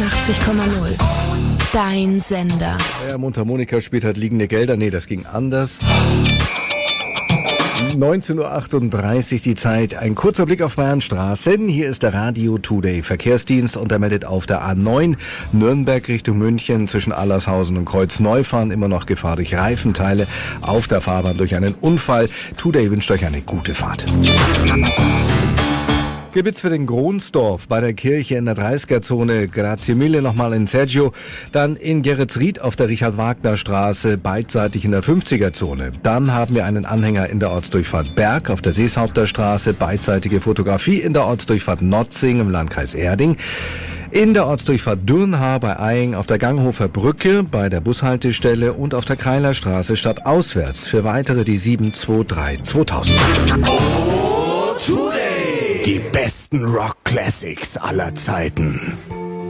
88,0. Dein Sender. Ja, Mundharmonika spielt halt liegende Gelder. Nee, das ging anders. 19:38 Uhr die Zeit. Ein kurzer Blick auf Bayernstraßen. Hier ist der Radio Today Verkehrsdienst und er meldet auf der A9 Nürnberg Richtung München zwischen Allershausen und Kreuzneufahren immer noch Gefahr durch Reifenteile auf der Fahrbahn durch einen Unfall. Today wünscht euch eine gute Fahrt. Gibt's für den Gronsdorf bei der Kirche in der 30er-Zone. Grazie mille nochmal in Sergio. Dann in Geretsried auf der Richard-Wagner-Straße, beidseitig in der 50er-Zone. Dann haben wir einen Anhänger in der Ortsdurchfahrt Berg auf der Seeshaupter Straße, beidseitige Fotografie in der Ortsdurchfahrt Notzing im Landkreis Erding. In der Ortsdurchfahrt Dürnhaar bei Eying auf der Ganghofer Brücke bei der Bushaltestelle und auf der Kreilerstraße stadtauswärts. Für weitere die 723 2000. Die besten Rock-Classics aller Zeiten.